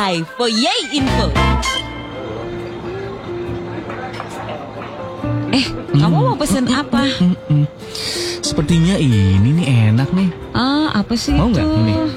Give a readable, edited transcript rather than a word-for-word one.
Live for Yay Info. Kamu mau pesen apa? Sepertinya ini nih enak nih. Apa sih Mau itu? nggak ini?